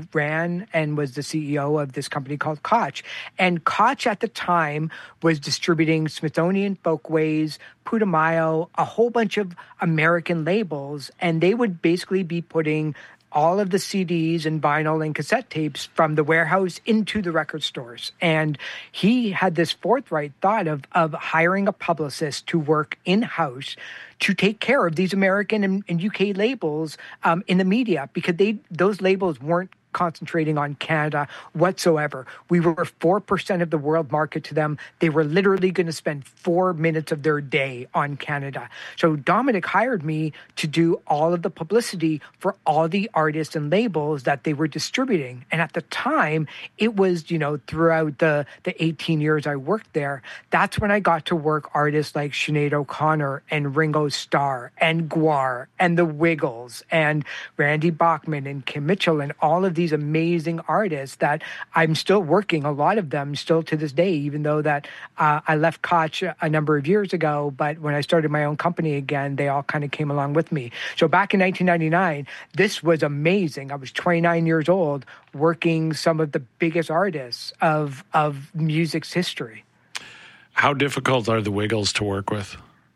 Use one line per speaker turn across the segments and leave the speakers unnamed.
ran and was the CEO of this company called Koch. And Koch at the time was distributing Smithsonian Folkways, Putumayo, a whole bunch of American labels, and they would basically be putting all of the CDs and vinyl and cassette tapes from the warehouse into the record stores. And he had this forthright thought of hiring a publicist to work in-house to take care of these American and UK labels in the media, because those labels weren't concentrating on Canada whatsoever. We were 4% of the world market to them. They were literally going to spend 4 minutes of their day on Canada. So Dominic hired me to do all of the publicity for all the artists and labels that they were distributing. And at the time, it was, throughout the 18 years I worked there, that's when I got to work artists like Sinead O'Connor and Ringo Starr and Gwar and the Wiggles and Randy Bachman and Kim Mitchell and all of these amazing artists that I'm still working, a lot of them still to this day, even though that I left Koch a number of years ago. But when I started my own company again, they all kind of came along with me. So back in 1999, this was amazing. I was 29 years old working some of the biggest artists of music's history. How difficult are the Wiggles to work with?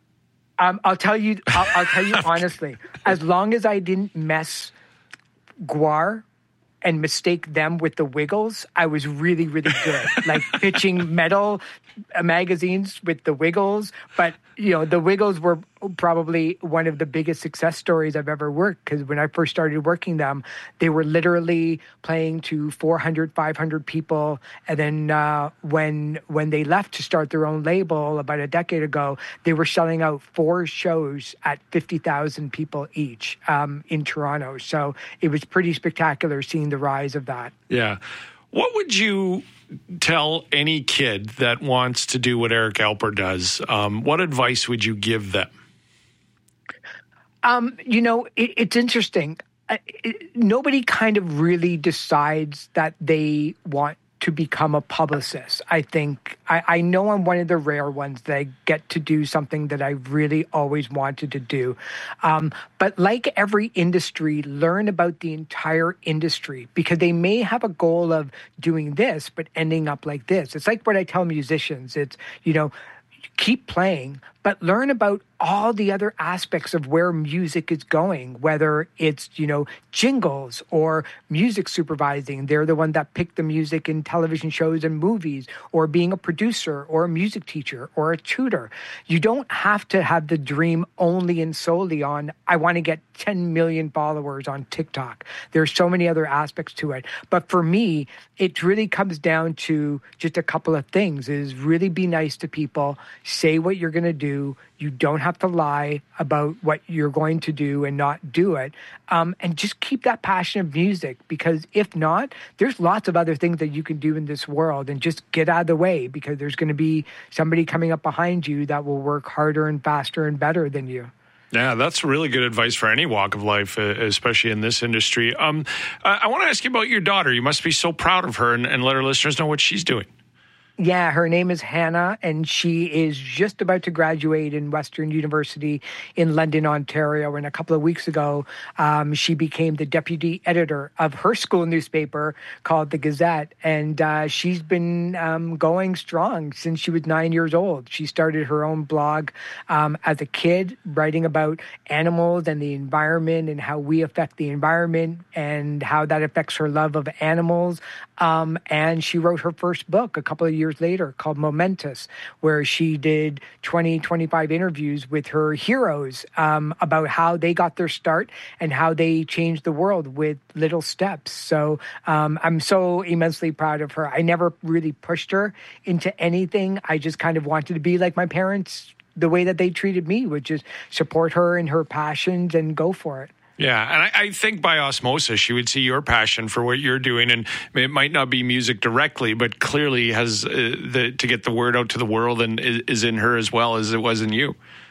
I'll tell you honestly, as long as I didn't mess Gwar and mistake them with the Wiggles, I was really, really good. Like pitching metal magazines with the Wiggles. But, the Wiggles were probably one of the biggest success stories I've ever worked, because when I first started working them, they were literally playing to 400, 500 people. And then when they left to start their own label about a decade ago, they were selling out 4 shows at 50,000 people each in Toronto. So it was pretty spectacular seeing the rise of that. Yeah. What would you tell any kid that wants to do what Eric Alper does? What advice would you give them? It's interesting. Nobody kind of really decides that they want to become a publicist. I think I know I'm one of the rare ones that I get to do something that I really always wanted to do. But like every industry, learn about the entire industry, because they may have a goal of doing this, but ending up like this. It's like what I tell musicians. It's, keep playing, but learn about all the other aspects of where music is going, whether it's, jingles or music supervising. They're the one that picked the music in television shows and movies, or being a producer or a music teacher or a tutor. You don't have to have the dream only and solely on, I want to get 10 million followers on TikTok. There's so many other aspects to it. But for me, it really comes down to just a couple of things: is really be nice to people, say what you're going to do. You don't have to lie about what you're going to do and not do it. And just keep that passion of music, because if not, there's lots of other things that you can do in this world, and just get out of the way, because there's going to be somebody coming up behind you that will work harder and faster and better than you. Yeah, that's really good advice for any walk of life, especially in this industry. I want to ask you about your daughter. You must be so proud of her, and let our listeners know what she's doing. Yeah, her name is Hannah, and she is just about to graduate in Western University in London, Ontario. And a couple of weeks ago, she became the deputy editor of her school newspaper called The Gazette. And she's been going strong since she was 9 years old. She started her own blog as a kid, writing about animals and the environment and how we affect the environment and how that affects her love of animals. And she wrote her first book a couple of years later called Momentous, where she did 25 interviews with her heroes about how they got their start and how they changed the world with little steps. So I'm so immensely proud of her. I never really pushed her into anything. I just kind of wanted to be like my parents, the way that they treated me, which is support her in her passions and go for it. Yeah, and I think by osmosis, she would see your passion for what you're doing, and it might not be music directly, but clearly has to get the word out to the world, and is in her as well as it was in you.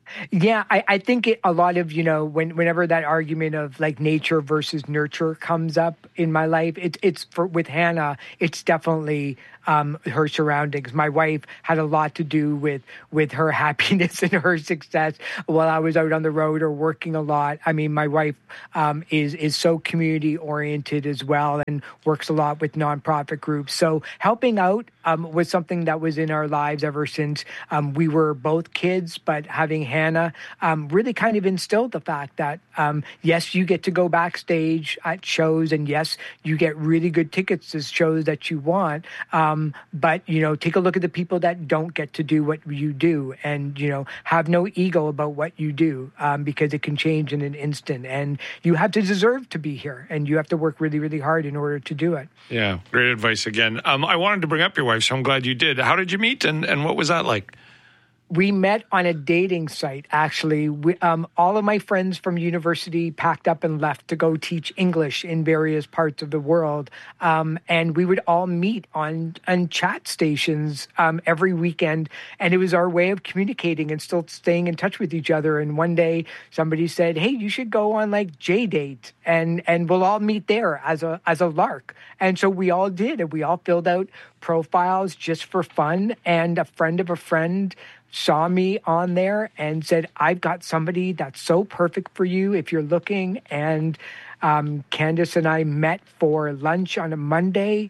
Yeah, I think a lot of, whenever that argument of like nature versus nurture comes up in my life, it's for with Hannah, it's definitely her surroundings. My wife had a lot to do with her happiness and her success while I was out on the road or working a lot. I mean, my wife is so community oriented as well and works a lot with nonprofit groups. So helping out was something that was in our lives ever since we were both kids, but having Hannah really kind of instilled the fact that, yes, you get to go backstage at shows, and yes, you get really good tickets to shows that you want. But, take a look at the people that don't get to do what you do, and, have no ego about what you do, because it can change in an instant. And you have to deserve to be here, and you have to work really, really hard in order to do it.
Yeah, great advice again. I wanted to bring up your wife, so I'm glad you did. How did you meet, and what was that like?
We met on a dating site, actually. All of my friends from university packed up and left to go teach English in various parts of the world. And we would all meet on chat stations every weekend. And it was our way of communicating and still staying in touch with each other. And one day somebody said, hey, you should go on like J-Date and we'll all meet there as a lark. And so we all did. And we all filled out profiles just for fun. And a friend of a friend saw me on there and said, I've got somebody that's so perfect for you if you're looking. And Candace and I met for lunch on a Monday.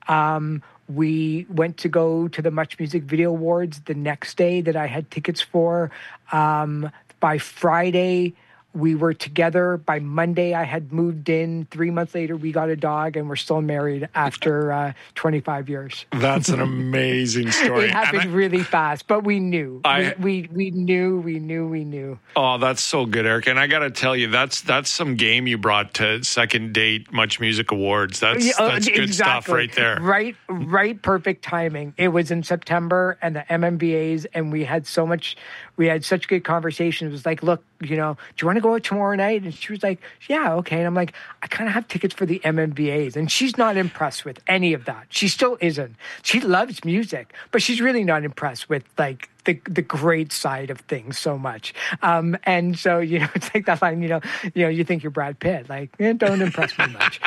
We went to go to the Much Music Video Awards the next day that I had tickets for. By Friday, we were together. By Monday, I had moved in. 3 months later, we got a dog, and we're still married after 25 years.
That's an amazing story.
It happened really fast, but we knew. We knew.
Oh, that's so good, Eric. And I got to tell you, that's some game you brought to Second Date Much Music Awards. That's good stuff right there.
Right, perfect timing. It was in September, and the MMVAs, and we had such good conversations. It was like, look, do you want to go out tomorrow night? And she was like, yeah, okay. And I'm like, I kind of have tickets for the MMVAs. And she's not impressed with any of that. She still isn't. She loves music, but she's really not impressed with like the great side of things so much. And so, it's like that line, you think you're Brad Pitt, like, don't impress me much.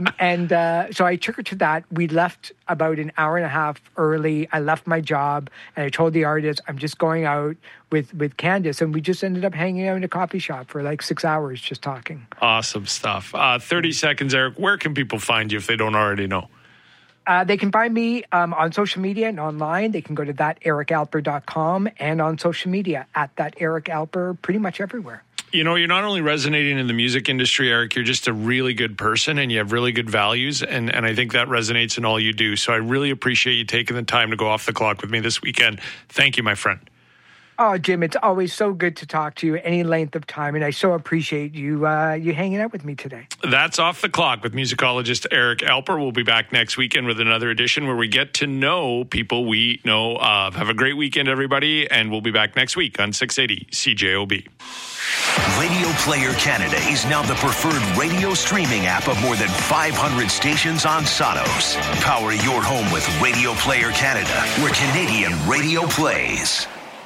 So I took her to that. We left about an hour and a half early. I left my job and I told the artist, I'm just going out with Candace. And we just ended up hanging out in a coffee shop for like 6 hours just talking.
Awesome stuff. 30 seconds, Eric. Where can people find you if they don't already know?
They can find me on social media and online. They can go to thatericalper.com and on social media at thatericalper, pretty much everywhere.
You're not only resonating in the music industry, Eric, you're just a really good person and you have really good values. And I think that resonates in all you do. So I really appreciate you taking the time to go off the clock with me this weekend. Thank you, my friend.
Oh, Jim, it's always so good to talk to you any length of time, and I so appreciate you hanging out with me today.
That's Off the Clock with musicologist Eric Alper. We'll be back next weekend with another edition where we get to know people we know of. Have a great weekend, everybody, and we'll be back next week on 680 CJOB.
Radio Player Canada is now the preferred radio streaming app of more than 500 stations on Sonos. Power your home with Radio Player Canada, where Canadian radio plays.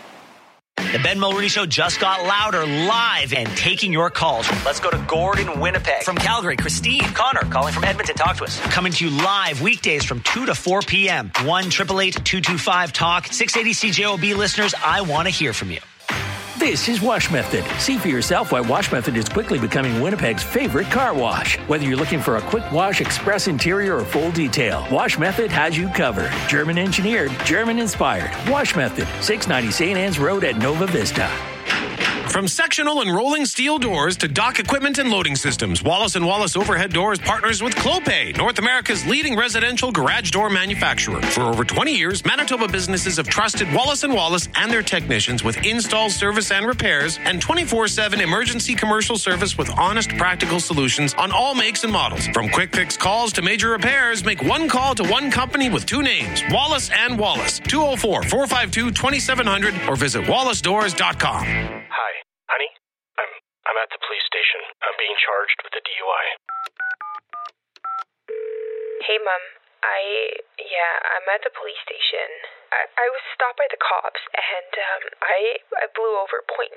The Ben Mulroney Show just got louder, live, and taking your calls. Let's go to Gordon, Winnipeg. From Calgary, Christine. Connor, calling from Edmonton. Talk to us. Coming to you live weekdays from 2 to 4 p.m. 1-888-225-TALK. 680 CJOB listeners, I want to hear from you.
This is Wash Method. See for yourself why Wash Method is quickly becoming Winnipeg's favorite car wash. Whether you're looking for a quick wash, express interior, or full detail, Wash Method has you covered. German engineered, German inspired. Wash Method, 690 St. Anne's Road at Nova Vista.
From sectional and rolling steel doors to dock equipment and loading systems, Wallace & Wallace Overhead Doors partners with Clopay, North America's leading residential garage door manufacturer. For over 20 years, Manitoba businesses have trusted Wallace & Wallace and their technicians with install, service, and repairs, and 24/7 emergency commercial service with honest, practical solutions on all makes and models. From quick fix calls to major repairs, make one call to one company with two names, Wallace & Wallace, 204-452-2700, or visit wallacedoors.com.
Hi. Honey, I'm at the police station. I'm being charged with a DUI.
Hey, Mom. I'm at the police station. I was stopped by the cops, and I blew over .08.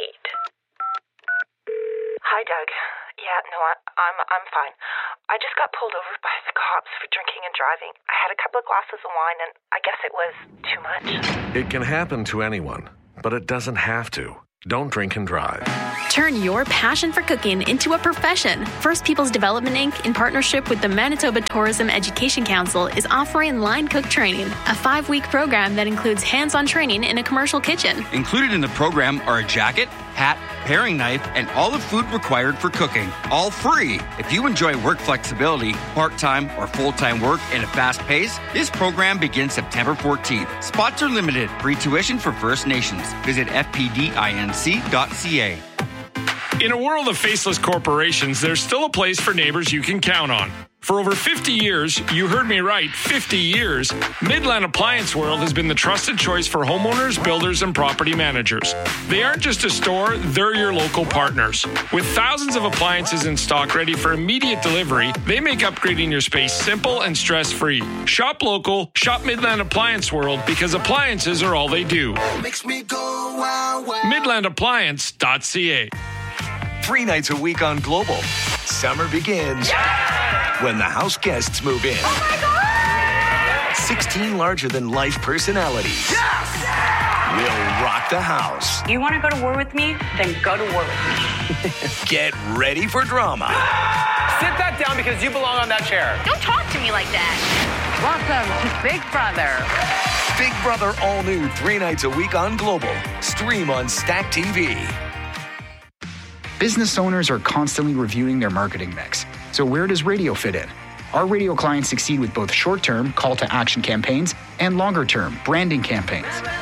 Hi, Doug. Yeah, no, I'm fine. I just got pulled over by the cops for drinking and driving. I had a couple of glasses of wine, and I guess it was too much.
It can happen to anyone, but it doesn't have to. Don't drink and drive.
Turn your passion for cooking into a profession. First Peoples Development Inc., in partnership with the Manitoba Tourism Education Council, is offering Line Cook Training, a 5-week program that includes hands-on training in a commercial kitchen.
Included in the program are a jacket, hat, paring knife, and all the food required for cooking. All free. If you enjoy work flexibility, part-time or full-time work in a fast pace, this program begins September 14th. Spots are limited. Free tuition for First Nations. Visit fpdinc.ca.
In a world of faceless corporations, there's still a place for neighbors you can count on. For over 50 years, you heard me right, 50 years, Midland Appliance World has been the trusted choice for homeowners, builders, and property managers. They aren't just a store, they're your local partners. With thousands of appliances in stock ready for immediate delivery, they make upgrading your space simple and stress-free. Shop local, shop Midland Appliance World, because appliances are all they do.
Makes me go wow, wow.
MidlandAppliance.ca.
3 nights a week on Global. Summer begins when the house guests move in.
Oh my God!
16 larger-than-life personalities will rock the house.
You want to go to war with me? Then go to war with me.
Get ready for drama.
Sit that down because you belong on that chair.
Don't talk to me like that.
Welcome to Big Brother.
Big Brother all new 3 nights a week on Global. Stream on Stack TV.
Business owners are constantly reviewing their marketing mix. So where does radio fit in? Our radio clients succeed with both short-term call-to-action campaigns and longer-term branding campaigns.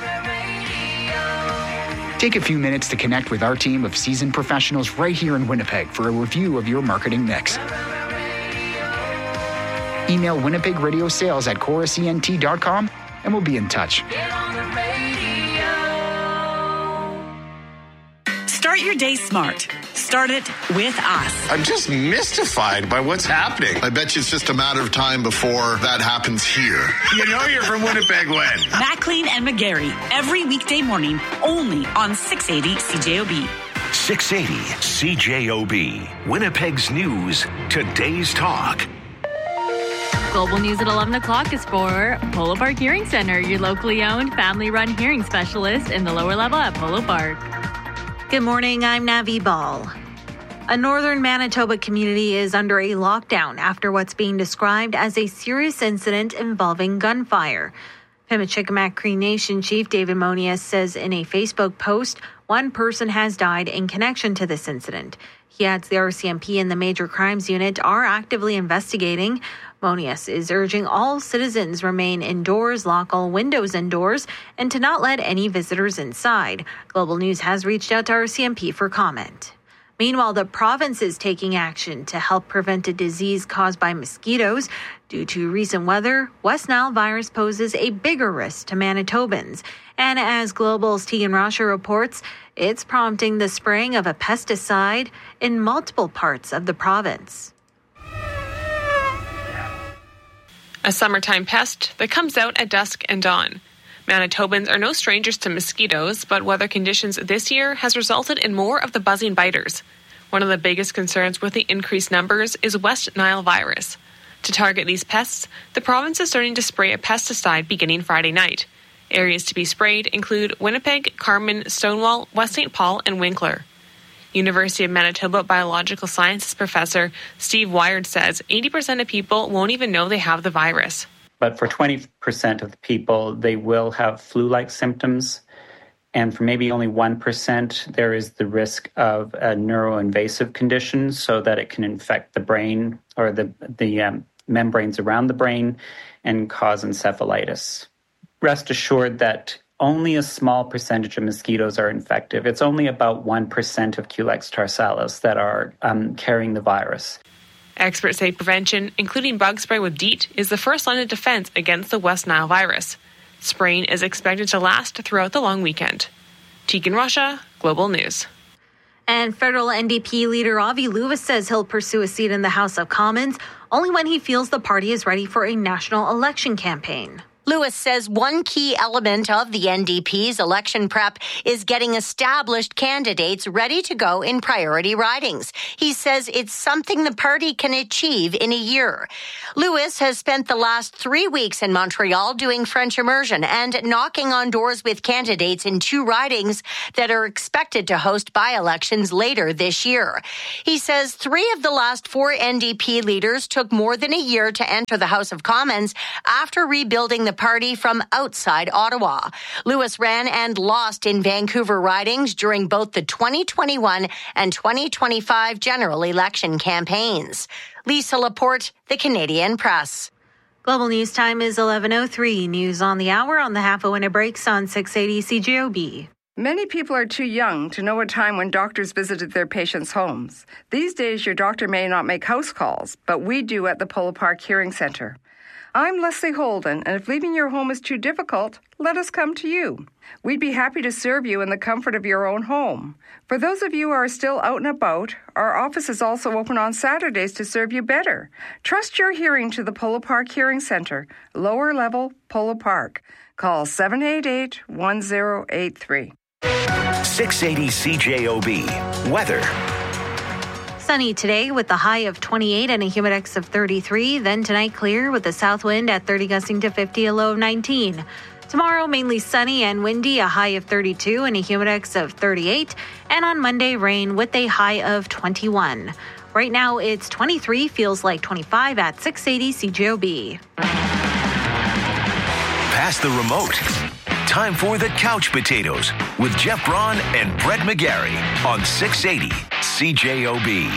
Take a few minutes to connect with our team of seasoned professionals right here in Winnipeg for a review of your marketing mix. Email winnipegradiosales@chorusent.com and we'll be in touch.
Start your day smart. Start it with us.
I'm just mystified by what's happening. I bet you it's just a matter of time before that happens here. You know you're from Winnipeg when?
McLean and McGarry, every weekday morning, only on 680 CJOB.
680 CJOB. Winnipeg's news, today's talk.
Global News at 11 o'clock is for Polo Park Hearing Center, your locally owned, family-run hearing specialist in the lower level at Polo Park.
Good morning, I'm Navi Ball. A northern Manitoba community is under a lockdown after what's being described as a serious incident involving gunfire. Pimicikamak Cree Nation Chief David Monius says in a Facebook post, one person has died in connection to this incident. He adds the RCMP and the Major Crimes Unit are actively investigating. Monius is urging all citizens remain indoors, lock all windows and doors, and to not let any visitors inside. Global News has reached out to RCMP for comment. Meanwhile, the province is taking action to help prevent a disease caused by mosquitoes. Due to recent weather, West Nile virus poses a bigger risk to Manitobans. And as Global's Tegan Rasha reports, it's prompting the spraying of a pesticide in multiple parts of the province.
A summertime pest that comes out at dusk and dawn. Manitobans are no strangers to mosquitoes, but weather conditions this year has resulted in more of the buzzing biters. One of the biggest concerns with the increased numbers is West Nile virus. To target these pests, the province is starting to spray a pesticide beginning Friday night. Areas to be sprayed include Winnipeg, Carman, Stonewall, West St. Paul, and Winkler. University of Manitoba Biological Sciences professor Steve Wiard says 80% of people won't even know they have the virus.
But for 20% of the people, they will have flu-like symptoms. And for maybe only 1%, there is the risk of a neuroinvasive condition so that it can infect the brain or the membranes around the brain and cause encephalitis. Rest assured that only a small percentage of mosquitoes are infective. It's only about 1% of Culex tarsalis that are carrying the virus.
Experts say prevention, including bug spray with DEET, is the first line of defense against the West Nile virus. Spraying is expected to last throughout the long weekend. Tegan Rasha, Global News.
And federal NDP leader Avi Lewis says he'll pursue a seat in the House of Commons only when he feels the party is ready for a national election campaign.
Lewis says one key element of the NDP's election prep is getting established candidates ready to go in priority ridings. He says it's something the party can achieve in a year. Lewis has spent the last 3 weeks in Montreal doing French immersion and knocking on doors with candidates in 2 ridings that are expected to host by-elections later this year. He says 3 of the last 4 NDP leaders took more than a year to enter the House of Commons after rebuilding the party from outside Ottawa. Lewis ran and lost in Vancouver ridings during both the 2021 and 2025 general election campaigns. Lisa Laporte, The Canadian Press.
Global News Time is 11:03. News on the hour on the half-hour breaks on 680 CJOB.
Many people are too young to know a time when doctors visited their patients' homes. These days, your doctor may not make house calls, but we do at the Polo Park Hearing Centre. I'm Leslie Holden, and if leaving your home is too difficult, let us come to you. We'd be happy to serve you in the comfort of your own home. For those of you who are still out and about, our office is also open on Saturdays to serve you better. Trust your hearing to the Polo Park Hearing Centre, lower level Polo Park. Call 788-1083.
680 CJOB. Weather.
Sunny today with a high of 28 and a humidex of 33. Then tonight clear with a south wind at 30 gusting to 50, a low of 19. Tomorrow mainly sunny and windy, a high of 32 and a humidex of 38. And on Monday rain with a high of 21. Right now it's 23, feels like 25 at 680 CJOB.
Pass the remote. Time for the Couch Potatoes with Jeff Braun and Brett McGarry on 680 CJOB.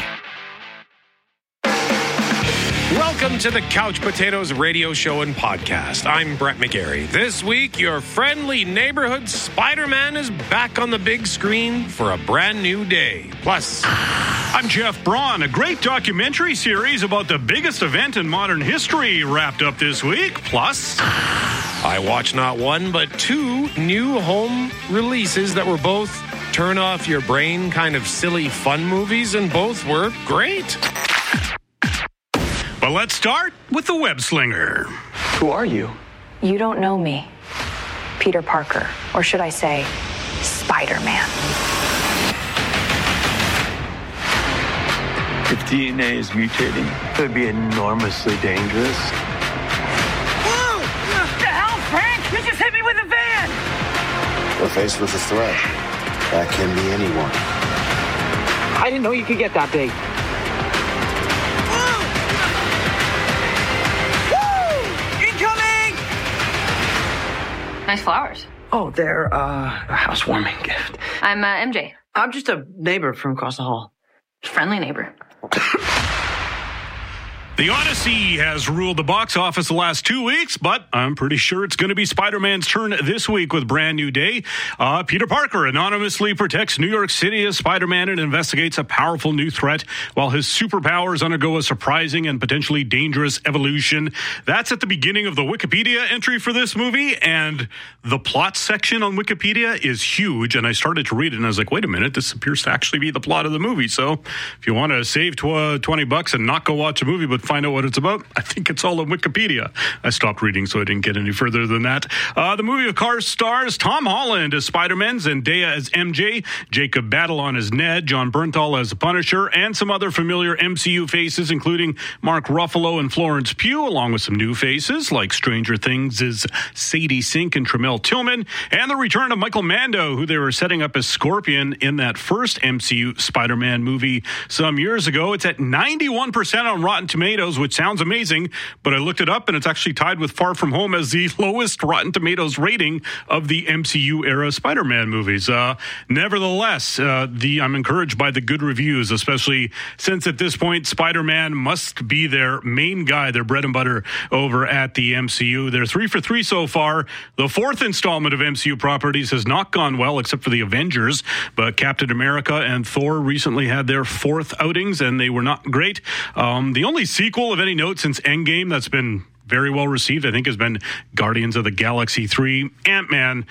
Welcome to the Couch Potatoes radio show and podcast. I'm Brett McGarry. This week, your friendly neighborhood Spider-Man is back on the big screen for a brand new day. Plus,
I'm Jeff Braun. A great documentary series about the biggest event in modern history wrapped up this week. Plus,
I watched not one, but 2 new home releases that were both turn off your brain kind of silly fun movies, and both were great.
But let's start with the web slinger.
Who are you?
You don't know me. Peter Parker. Or should I say, Spider-Man.
If DNA is mutating, it could be enormously dangerous.
Whoa! What the hell, Frank? You just hit me with a van!
We're faced with a threat. That can be anyone.
I didn't know you could get that big.
Nice flowers.
Oh, they're a housewarming gift.
I'm MJ.
I'm just a neighbor from across the hall.
Friendly neighbor.
The Odyssey has ruled the box office the last 2 weeks, but I'm pretty sure it's going to be Spider-Man's turn this week with Brand New Day. Peter Parker anonymously protects New York City as Spider-Man and investigates a powerful new threat while his superpowers undergo a surprising and potentially dangerous evolution. That's at the beginning of the Wikipedia entry for this movie, and the plot section on Wikipedia is huge, and I started to read it, and I was like, wait a minute, this appears to actually be the plot of the movie. So if you want to save $20 and not go watch a movie, but find out what it's about, I think it's all on Wikipedia. I stopped reading, so I didn't get any further than that. The movie, of course, stars Tom Holland as Spider-Man, Zendaya as MJ, Jacob Batalon as Ned, John Bernthal as the Punisher, and some other familiar MCU faces, including Mark Ruffalo and Florence Pugh, along with some new faces like Stranger Things' Sadie Sink and Tramell Tillman, and the return of Michael Mando, who they were setting up as Scorpion in that first MCU Spider-Man movie some years ago. It's at 91% on Rotten Tomatoes, which sounds amazing, but I looked it up and it's actually tied with Far From Home as the lowest Rotten Tomatoes rating of the MCU era Spider-Man movies. Nevertheless, I'm encouraged by the good reviews, especially since at this point Spider-Man must be their main guy, their bread and butter over at the MCU. They're 3 for 3 so far. The 4th installment of MCU properties has not gone well, except for the Avengers, but Captain America and Thor recently had their 4th outings and they were not great. The only sequel sequel of any note since Endgame that's been very well received, I think, has been Guardians of the Galaxy 3. Ant-Man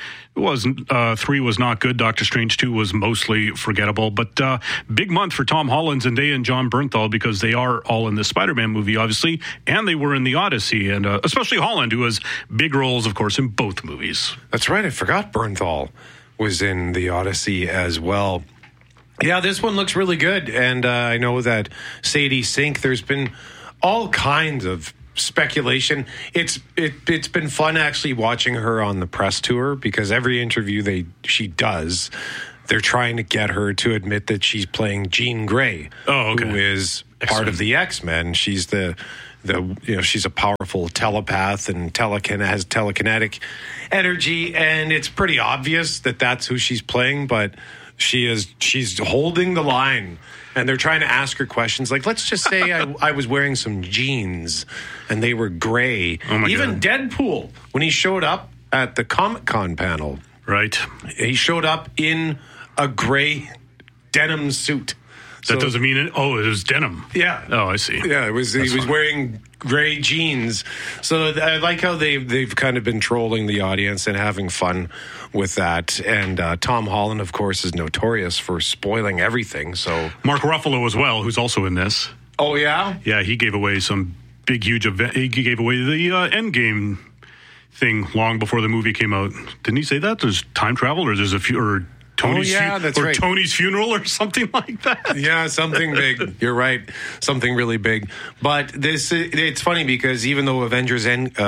3 was not good. Doctor Strange 2 was mostly forgettable. But big month for Tom Holland, Zendaya, and John Bernthal, because they are all in the Spider-Man movie, obviously, and they were in the Odyssey, and especially Holland, who has big roles, of course, in both movies.
That's right. I forgot Bernthal was in the Odyssey as well. Yeah, this one looks really good. And I know that Sadie Sink, there's been all kinds of speculation. It's been fun actually watching her on the press tour, because every interview she does, they're trying to get her to admit that she's playing Jean Grey, who is part of the X-Men. She's she's a powerful telepath and has telekinetic energy, and it's pretty obvious that that's who she's playing, but she's holding the line. And they're trying to ask her questions like, let's just say I was wearing some jeans and they were gray.
Oh my
Even
God.
Deadpool, when he showed up at the Comic-Con panel,
right,
he showed up in a gray denim suit.
That doesn't mean it. Oh, it was denim.
Yeah.
Oh, I see.
Yeah, he was wearing gray jeans. So I like how they've kind of been trolling the audience and having fun with that. And Tom Holland, of course, is notorious for spoiling everything. So
Mark Ruffalo as well, who's also in this.
Oh, yeah?
Yeah, he gave away some big, huge event. He gave away the Endgame thing long before the movie came out. Didn't he say that? There's time travel, or there's a few... Or Tony's, Tony's funeral or something like that.
Yeah, something big. You're right. Something really big. But it's funny because even though Avengers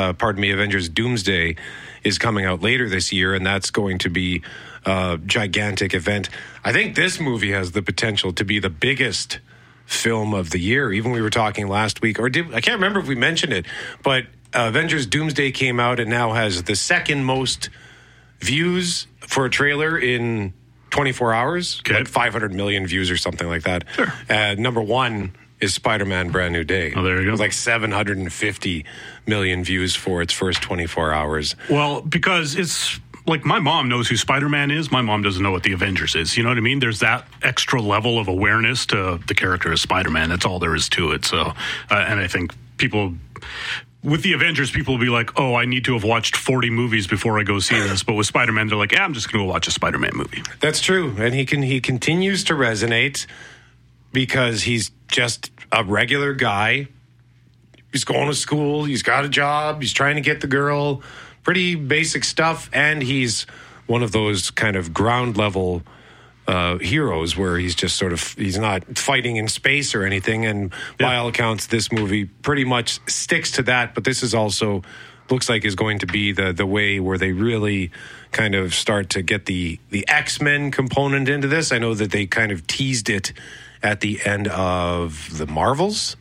Doomsday is coming out later this year, and that's going to be a gigantic event, I think this movie has the potential to be the biggest film of the year. Even we were talking last week, I can't remember if we mentioned it, but Avengers Doomsday came out and now has the second most views for a trailer in 24 hours, like 500 million views or something like that.
Sure.
Number one is Spider-Man Brand New Day.
Oh, there you go.
It was like 750 million views for its first 24 hours.
Well, because it's like my mom knows who Spider-Man is. My mom doesn't know what the Avengers is. You know what I mean? There's that extra level of awareness to the character of Spider-Man. That's all there is to it. So, and I think people... With the Avengers, people will be like, oh, I need to have watched 40 movies before I go see this. But with Spider-Man, they're like, yeah, I'm just going to go watch a Spider-Man movie.
That's true. And he continues to resonate because he's just a regular guy. He's going to school. He's got a job. He's trying to get the girl. Pretty basic stuff. And he's one of those kind of ground level heroes where he's just sort of, he's not fighting in space or anything. And by all accounts, this movie pretty much sticks to that. But this is also looks like is going to be the way where they really kind of start to get the X-Men component into this. I know that they kind of teased it at the end of the Marvels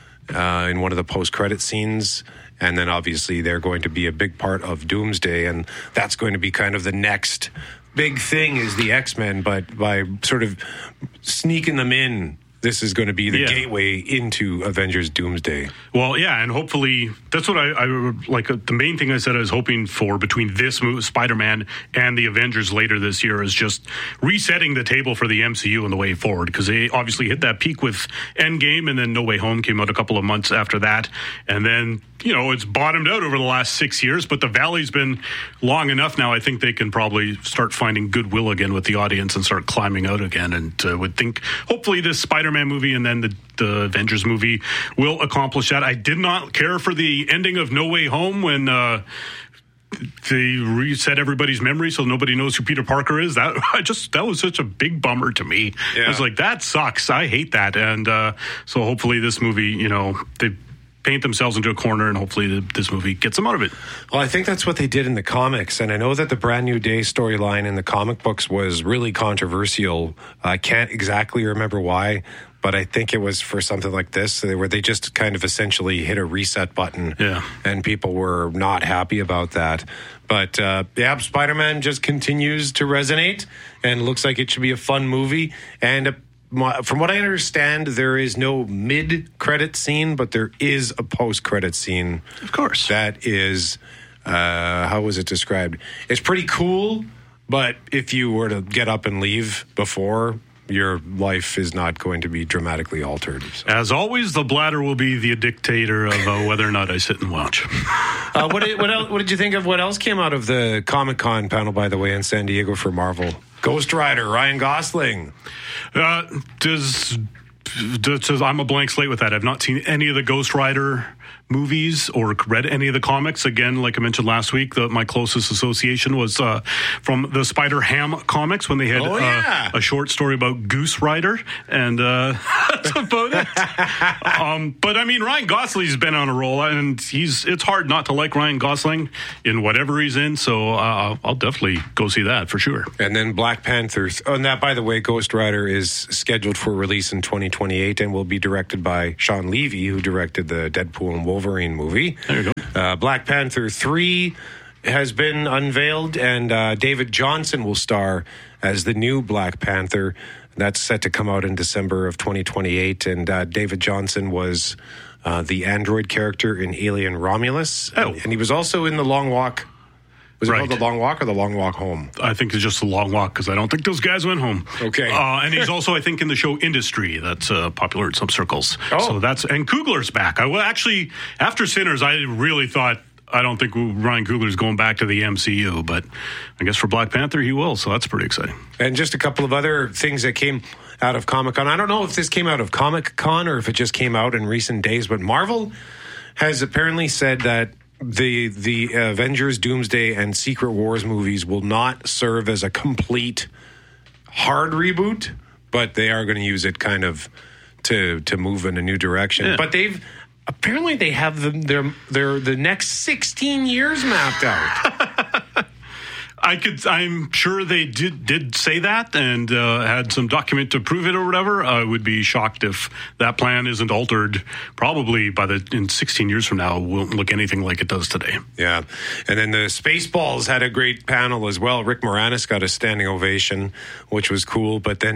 in one of the post-credit scenes. And then obviously they're going to be a big part of Doomsday. And that's going to be kind of the next big thing is the X-Men, but by sort of sneaking them in, this is going to be the gateway into Avengers Doomsday.
Well, yeah, and hopefully that's what I like. The main thing I said I was hoping for between this movie, Spider-Man, and the Avengers later this year is just resetting the table for the MCU and the way forward, because they obviously hit that peak with Endgame, and then No Way Home came out a couple of months after that, and then it's bottomed out over the last 6 years, but the valley's been long enough now. I think they can probably start finding goodwill again with the audience and start climbing out again. And would think hopefully this Spider-Man movie and then the Avengers movie will accomplish that. I did not care for the ending of No Way Home when they reset everybody's memory so nobody knows who Peter Parker is. That was such a big bummer to me. Yeah. I was like, that sucks. I hate that. And so hopefully this movie, they paint themselves into a corner, and hopefully this movie gets them out of it.
Well, I think that's what they did in the comics, and I know that the Brand New Day storyline in the comic books was really controversial. I can't exactly remember why, but I think it was for something like this, where they just kind of essentially hit a reset button, and people were not happy about that. But Spider-Man just continues to resonate, and looks like it should be a fun movie, and from what I understand, there is no mid-credit scene, but there is a post-credit scene.
Of course.
That is, how was it described? It's pretty cool, but if you were to get up and leave before your life is not going to be dramatically altered. So.
As always, the bladder will be the dictator of whether or not I sit and watch.
What did you think of what else came out of the Comic-Con panel, by the way, in San Diego for Marvel? Ghost Rider, Ryan Gosling.
I'm a blank slate with that. I've not seen any of the Ghost Rider movies or read any of the comics. Again, like I mentioned last week, my closest association was from the Spider-Ham comics when they had a short story about Goose Rider, and that's about it. But I mean, Ryan Gosling's been on a roll, and it's hard not to like Ryan Gosling in whatever he's in, so I'll definitely go see that for sure.
And then Black Panther. And that, by the way, Ghost Rider is scheduled for release in 2028 and will be directed by Sean Levy, who directed the Deadpool and Wolverine movie.
There you
go. Black Panther 3 has been unveiled, and David Johnson will star as the new Black Panther. That's set to come out in December of 2028, and David Johnson was the android character in Alien Romulus, and he was also in The Long Walk. Was it called The Long Walk or The Long Walk Home?
I think it's just The Long Walk, because I don't think those guys went home.
Okay.
And he's also, I think, in the show Industry. That's popular in some circles. So and Coogler's back. Actually, after Sinners, I really thought, I don't think Ryan Coogler's going back to the MCU, but I guess for Black Panther he will, so that's pretty exciting.
And just a couple of other things that came out of Comic-Con. I don't know if this came out of Comic-Con or if it just came out in recent days, but Marvel has apparently said that the Avengers, Doomsday, and Secret Wars movies will not serve as a complete hard reboot, but they are going to use it kind of to move in a new direction. Yeah. But they have the next 16 years mapped out.
I'm sure they did say that and had some document to prove it or whatever. I would be shocked if that plan isn't altered. Probably in 16 years from now, it won't look anything like it does today.
Yeah, and then the Spaceballs had a great panel as well. Rick Moranis got a standing ovation, which was cool. But then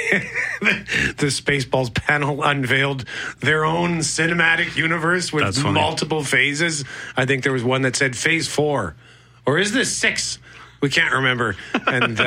the Spaceballs panel unveiled their own cinematic universe with multiple phases. I think there was one that said Phase 4, or is this 6? We can't remember. And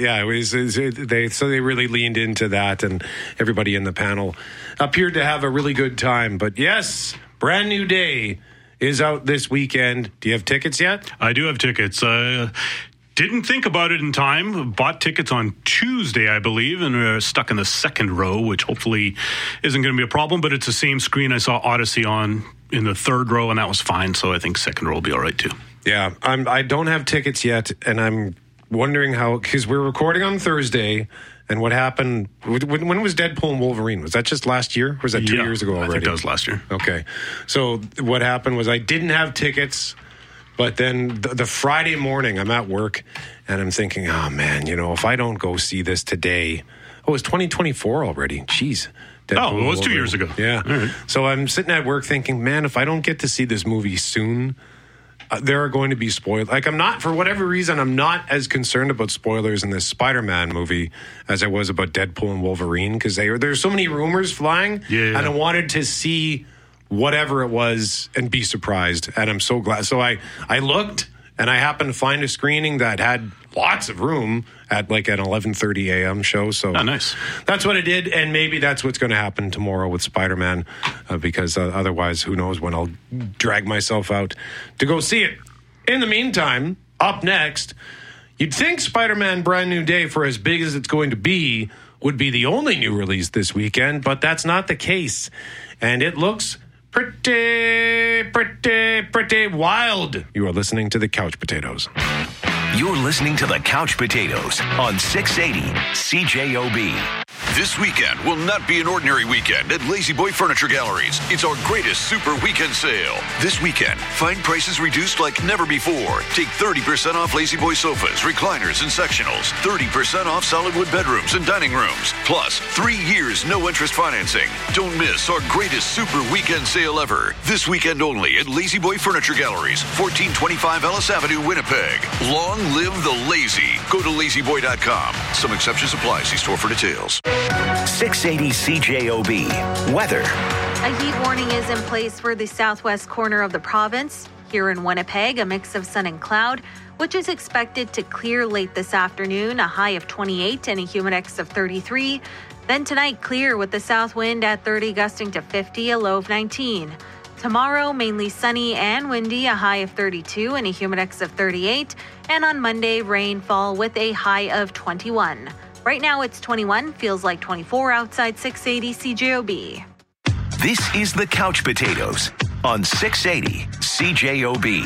they really leaned into that, and everybody in the panel appeared to have a really good time. But yes, Brand New Day is out this weekend. Do you have tickets yet?
I do have tickets. Didn't think about it in time. Bought tickets on Tuesday, I believe, and stuck in the second row, which hopefully isn't going to be a problem. But it's the same screen I saw Odyssey on in the third row, and that was fine. So I think second row will be all right too.
Yeah, I don't have tickets yet, and I'm wondering how, because we're recording on Thursday, and what happened, when was Deadpool and Wolverine? Was that just last year? Or was that 2 years ago already?
I think that was last year.
Okay. So what happened was I didn't have tickets, but then the Friday morning I'm at work, and I'm thinking, oh man, if I don't go see this today, it's 2024 already. Jeez.
Deadpool, it was 2 years ago.
Yeah.
Right.
So I'm sitting at work thinking, man, if I don't get to see this movie soon, there are going to be spoilers. Like, for whatever reason, I'm not as concerned about spoilers in this Spider-Man movie as I was about Deadpool and Wolverine, because there's so many rumors flying, and I wanted to see whatever it was and be surprised. And I'm so glad. So I looked, and I happened to find a screening that had lots of room at like an 11:30 a.m. show. So
nice.
That's what I did, and maybe that's what's going to happen tomorrow with Spider-Man, because otherwise, who knows when I'll drag myself out to go see it. In the meantime, up next, you'd think Spider-Man Brand New Day, for as big as it's going to be, would be the only new release this weekend, but that's not the case. And it looks pretty wild. You are listening to the Couch Potatoes.
You're listening to the Couch Potatoes on 680 CJOB.
This weekend will not be an ordinary weekend at Lazy Boy Furniture Galleries. It's our greatest super weekend sale. This weekend, find prices reduced like never before. Take 30% off Lazy Boy sofas, recliners, and sectionals. 30% off solid wood bedrooms and dining rooms. Plus, 3 years no interest financing. Don't miss our greatest super weekend sale ever. This weekend only at Lazy Boy Furniture Galleries, 1425 Ellis Avenue, Winnipeg. Long live the lazy. Go to lazyboy.com. Some exceptions apply. See store for details.
680 CJOB. Weather.
A heat warning is in place for the southwest corner of the province. Here in Winnipeg, a mix of sun and cloud, which is expected to clear late this afternoon, a high of 28 and a humid index of 33. Then tonight, clear with the south wind at 30 gusting to 50, a low of 19. Tomorrow, mainly sunny and windy, a high of 32 and a humid index of 38. And on Monday, rainfall with a high of 21. Right now, it's 21, feels like 24 outside 680 CJOB.
This is the Couch Potatoes on 680 CJOB.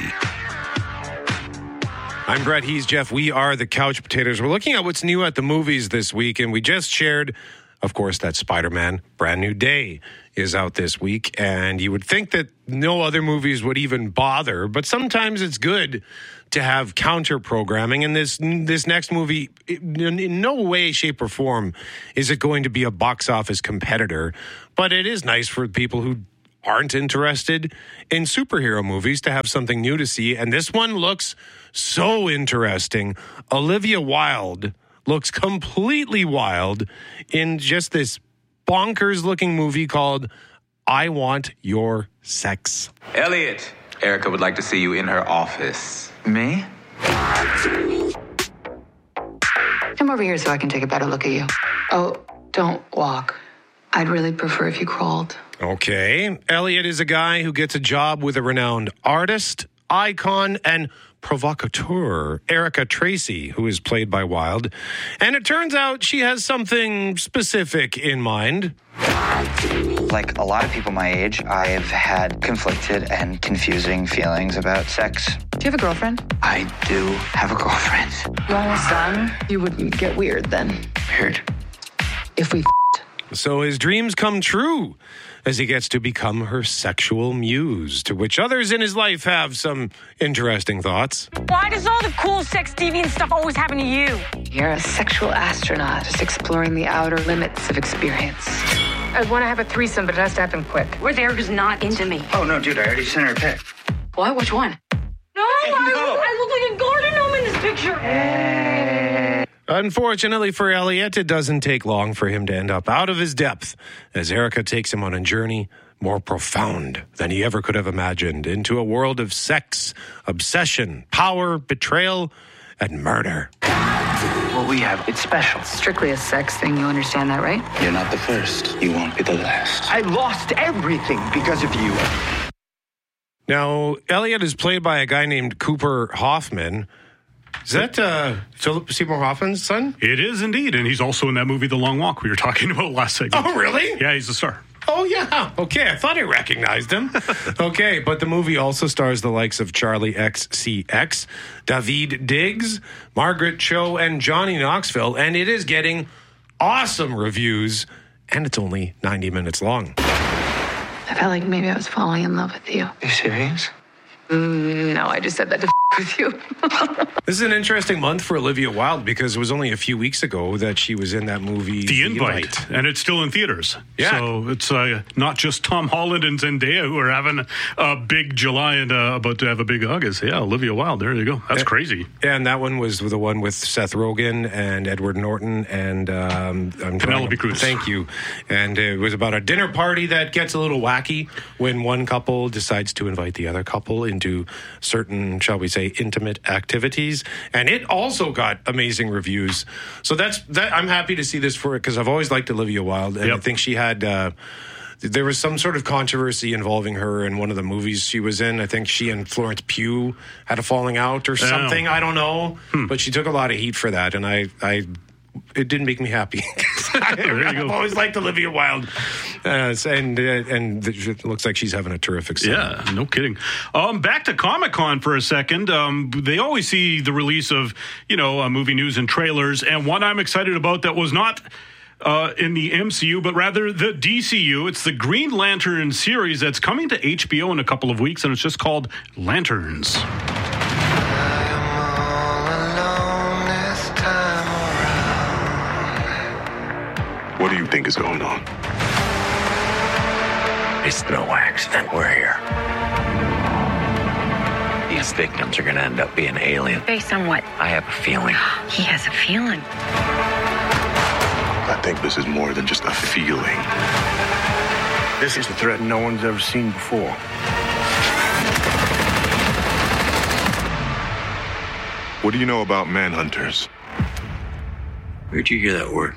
I'm Brett. He's Jeff. We are the Couch Potatoes. We're looking at what's new at the movies this week, and we just shared, of course, that Spider-Man Brand New Day is out this week, and you would think that no other movies would even bother, but sometimes it's good to have counter-programming, and this next movie, in no way, shape, or form is it going to be a box office competitor, but it is nice for people who aren't interested in superhero movies to have something new to see, and this one looks so interesting. Olivia Wilde looks completely wild in just this bonkers-looking movie called I Want Your Sex.
Elliot, Erica would like to see you in her office.
Me? Come over here so I can take a better look at you. Oh, don't walk. I'd really prefer if you crawled.
Okay. Elliot is a guy who gets a job with a renowned artist, icon, and provocateur, Erica Tracy, who is played by Wilde. And it turns out she has something specific in mind.
Like a lot of people my age, I've had conflicted and confusing feelings about sex.
Do you have a girlfriend?
I do have a girlfriend.
You almost done? You wouldn't get weird then.
Weird.
If we
So his dreams come true as he gets to become her sexual muse, to which others in his life have some interesting thoughts.
Why does all the cool sex deviant stuff always happen to you?
You're a sexual astronaut, just exploring the outer limits of experience.
I want to have a threesome, but it has to happen quick. Where Erica's not into me.
Oh, no, dude, I already sent her a pic.
What? Which one? No, I look like a garden gnome in this picture.
Unfortunately for Elliot, it doesn't take long for him to end up out of his depth as Erica takes him on a journey more profound than he ever could have imagined into a world of sex, obsession, power, betrayal, and murder.
What we have, it's special.
Strictly a sex thing, you understand that, right?
You're not the first. You won't be the last.
I lost everything because of you.
Now, Elliot is played by a guy named Cooper Hoffman. Is that Philip Seymour Hoffman's son?
It is indeed, and he's also in that movie The Long Walk we were talking about last segment.
Oh, really?
Yeah, he's the star.
Oh, yeah. Okay, I thought I recognized him. Okay, but the movie also stars the likes of Charlie XCX, David Diggs, Margaret Cho, and Johnny Knoxville, and it is getting awesome reviews, and it's only 90 minutes long.
I felt like maybe I was falling in love with you.
Are you serious?
No, I just said that to with you.
This is an interesting month for Olivia Wilde because it was only a few weeks ago that she was in that movie
The Invite, and it's still in theaters.
Yeah.
So it's not just Tom Holland and Zendaya who are having a big July and about to have a big August. Yeah, Olivia Wilde, there you go. That's crazy.
Yeah, and that one was the one with Seth Rogen and Edward Norton and
Penelope Cruz.
Thank you. And it was about a dinner party that gets a little wacky when one couple decides to invite the other couple into certain, shall we say, intimate activities, and it also got amazing reviews. So that I'm happy to see this for it because I've always liked Olivia Wilde, and I think she had there was some sort of controversy involving her in one of the movies she was in. I think she and Florence Pugh had a falling out or something. I don't know, but she took a lot of heat for that, and it didn't make me happy. I've always liked Olivia Wilde, and it looks like she's having a terrific summer.
Yeah, no kidding. Back to Comic-Con for a second. They always see the release of, movie news and trailers, and one I'm excited about that was not in the MCU, but rather the DCU. It's the Green Lantern series that's coming to HBO in a couple of weeks, and it's just called Lanterns.
What do you think is going on?
It's no accident we're here. These victims are going to end up being alien.
Based on what?
I have a feeling.
He has a feeling.
I think this is more than just a feeling.
This is a threat no one's ever seen before.
What do you know about manhunters?
Where'd you hear that word?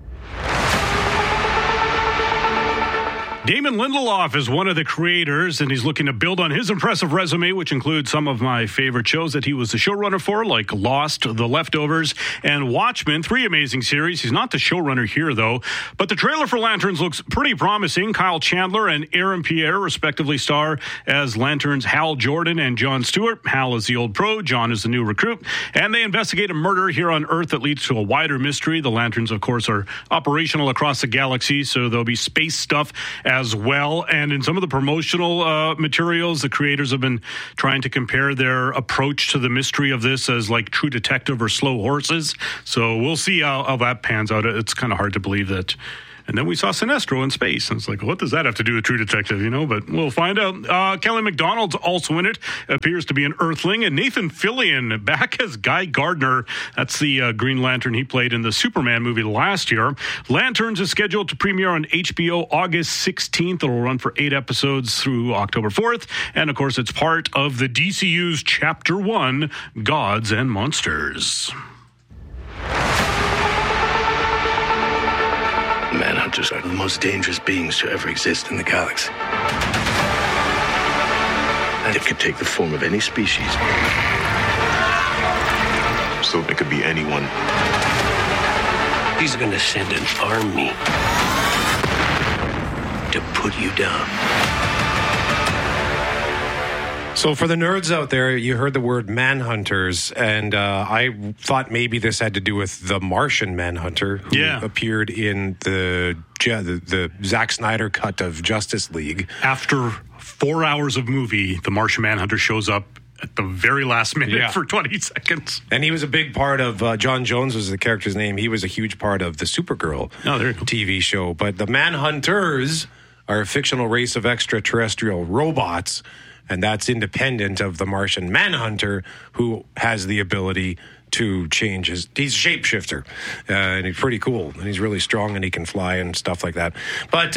Damon Lindelof is one of the creators, and he's looking to build on his impressive resume, which includes some of my favorite shows that he was the showrunner for, like Lost, The Leftovers, and Watchmen, 3 amazing series. He's not the showrunner here, though. But the trailer for Lanterns looks pretty promising. Kyle Chandler and Aaron Pierre respectively star as Lanterns Hal Jordan and Jon Stewart. Hal is the old pro, Jon is the new recruit, and they investigate a murder here on Earth that leads to a wider mystery. The Lanterns, of course, are operational across the galaxy, so there'll be space stuff as well. And in some of the promotional materials, the creators have been trying to compare their approach to the mystery of this as like True Detective or Slow Horses. So we'll see how that pans out. It's kind of hard to believe that. And then we saw Sinestro in space. And it's like, what does that have to do with True Detective, But we'll find out. Kelly MacDonald's also in it. Appears to be an Earthling. And Nathan Fillion back as Guy Gardner. That's the Green Lantern he played in the Superman movie last year. Lanterns is scheduled to premiere on HBO August 16th. It will run for 8 episodes through October 4th. And, of course, it's part of the DCU's Chapter 1, Gods and Monsters.
Manhunters are the most dangerous beings to ever exist in the galaxy. And it could take the form of any species.
So it could be anyone.
He's going to send an army to put you down.
So for the nerds out there, you heard the word manhunters, and I thought maybe this had to do with the Martian Manhunter, who appeared in the Zack Snyder cut of Justice League.
After 4 hours of movie, the Martian Manhunter shows up at the very last minute for 20 seconds.
And he was a big part of, John Jones was the character's name. He was a huge part of the Supergirl TV show. But the Manhunters are a fictional race of extraterrestrial robots, and that's independent of the Martian Manhunter, who has the ability to change he's a shapeshifter, and he's pretty cool, and he's really strong, and he can fly and stuff like that. But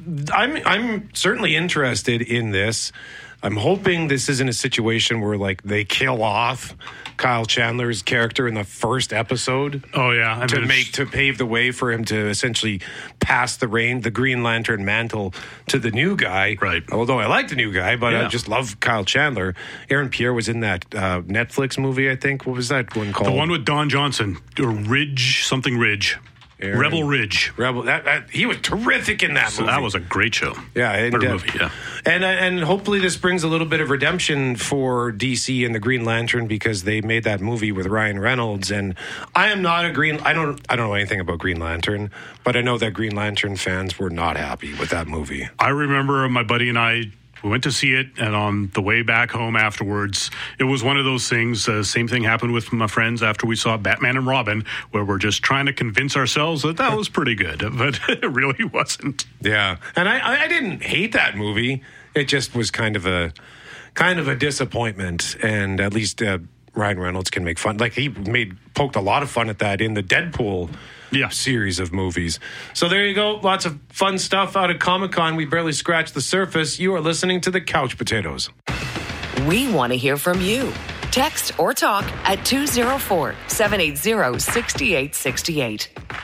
I'm certainly interested in this. I'm hoping this isn't a situation where like they kill off Kyle Chandler's character in the first episode.
Oh yeah,
to pave the way for him to essentially pass the Green Lantern mantle to the new guy.
Right.
Although I like the new guy, but I just love Kyle Chandler. Aaron Pierre was in that Netflix movie, I think. What was that one called?
The one with Don Johnson, or Ridge. Rebel Ridge.
He was terrific in that movie.
That was a great show.
Yeah,
movie. Yeah,
and hopefully this brings a little bit of redemption for DC and the Green Lantern, because they made that movie with Ryan Reynolds, and I am not I don't know anything about Green Lantern, but I know that Green Lantern fans were not happy with that movie.
I remember my buddy and I. We went to see it, and on the way back home afterwards, it was one of those things. Same thing happened with my friends after we saw Batman and Robin, where we're just trying to convince ourselves that was pretty good, but it really wasn't.
Yeah, and I didn't hate that movie. It just was kind of a disappointment, and at least Ryan Reynolds can make fun. Like he poked a lot of fun at that in the Deadpool series of movies. So there you go. Lots of fun stuff out of Comic-Con. We barely scratched the surface. You are listening to the Couch Potatoes.
We want to hear from you. Text or talk at 204-780-6868.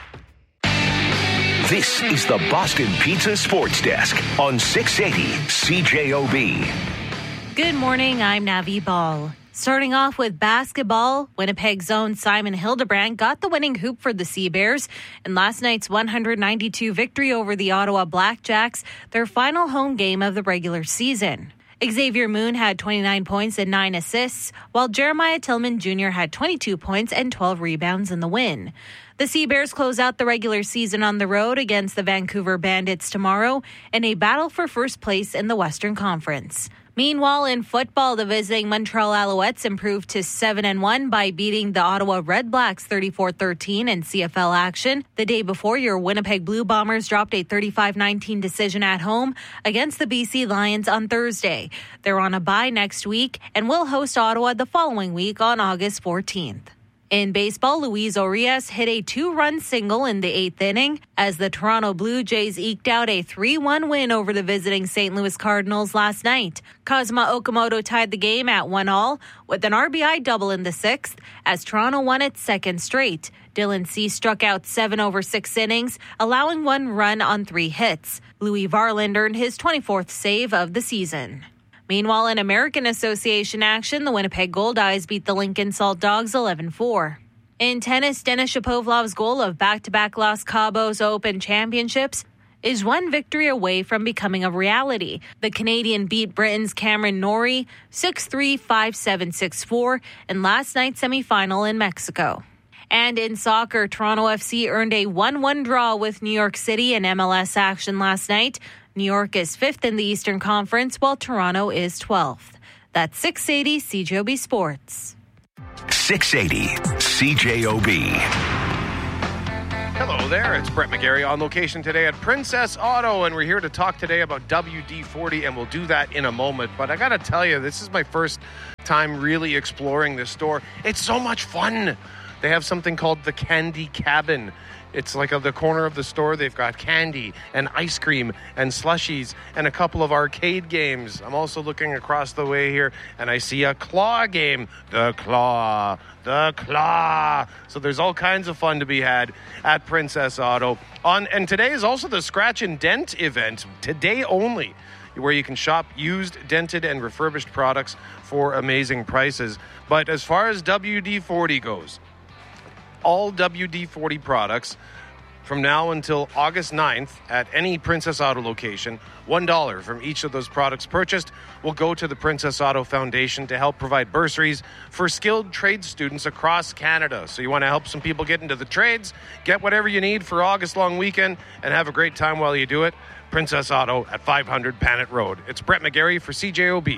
This is the Boston Pizza Sports Desk on 680 CJOB.
Good morning. I'm Navi Ball. Starting off with basketball, Winnipeg's own Simon Hildebrand got the winning hoop for the Sea Bears in last night's 192 victory over the Ottawa Blackjacks, their final home game of the regular season. Xavier Moon had 29 points and 9 assists, while Jeremiah Tillman Jr. had 22 points and 12 rebounds in the win. The Sea Bears close out the regular season on the road against the Vancouver Bandits tomorrow in a battle for first place in the Western Conference. Meanwhile, in football, the visiting Montreal Alouettes improved to 7-1 by beating the Ottawa Red Blacks 34-13 in CFL action. The day before, your Winnipeg Blue Bombers dropped a 35-19 decision at home against the BC Lions on Thursday. They're on a bye next week and will host Ottawa the following week on August 14th. In baseball, Luis Urias hit a 2-run single in the 8th inning as the Toronto Blue Jays eked out a 3-1 win over the visiting St. Louis Cardinals last night. Kazuma Okamoto tied the game at 1-all with an RBI double in the 6th as Toronto won its second straight. Dylan Cease struck out 7 over 6 innings, allowing 1 run on 3 hits. Louis Varland earned his 24th save of the season. Meanwhile, in American Association action, the Winnipeg Goldeyes beat the Lincoln Salt Dogs 11-4. In tennis, Denis Shapovalov's goal of back-to-back Los Cabos Open Championships is one victory away from becoming a reality. The Canadian beat Britain's Cameron Norrie 6-3, 5-7, 6-4 in last night's semifinal in Mexico. And in soccer, Toronto FC earned a 1-1 draw with New York City in MLS action last night. New York is 5th in the Eastern Conference, while Toronto is 12th. That's 680 CJOB Sports.
680 CJOB.
Hello there, it's Brett McGarry on location today at Princess Auto, and we're here to talk today about WD-40, and we'll do that in a moment. But I gotta tell you, this is my first time really exploring this store. It's so much fun. They have something called the Candy Cabin. It's like at the corner of the store, they've got candy and ice cream and slushies and a couple of arcade games. I'm also looking across the way here, and I see a claw game. The Claw. So there's all kinds of fun to be had at Princess Auto. And today is also the Scratch and Dent event, today only, where you can shop used, dented, and refurbished products for amazing prices. But as far as WD-40 goes, all WD-40 products from now until August 9th at any Princess Auto location, $1 from each of those products purchased will go to the Princess Auto Foundation to help provide bursaries for skilled trade students across Canada. So you want to help some people get into the trades, get whatever you need for August long weekend, and have a great time while you do it. Princess Auto at 500 Panet Road. It's Brett McGarry for CJOB.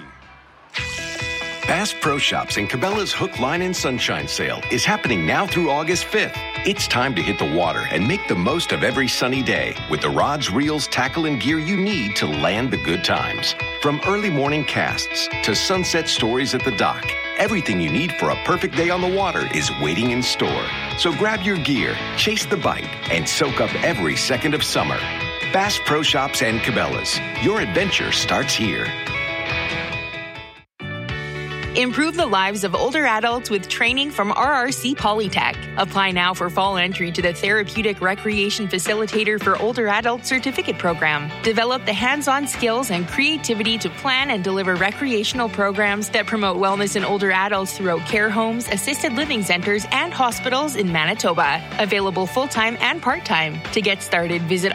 Bass Pro Shops and Cabela's Hook, Line, and Sunshine Sale is happening now through August 5th. It's time to hit the water and make the most of every sunny day with the rods, reels, tackle, and gear you need to land the good times. From early morning casts to sunset stories at the dock, everything you need for a perfect day on the water is waiting in store. So grab your gear, chase the bite, and soak up every second of summer. Bass Pro Shops and Cabela's. Your adventure starts here.
Improve the lives of older adults with training from RRC Polytech. Apply now for fall entry to the Therapeutic Recreation Facilitator for Older Adults Certificate Program. Develop the hands-on skills and creativity to plan and deliver recreational programs that promote wellness in older adults throughout care homes, assisted living centers, and hospitals in Manitoba. Available full-time and part-time. To get started, visit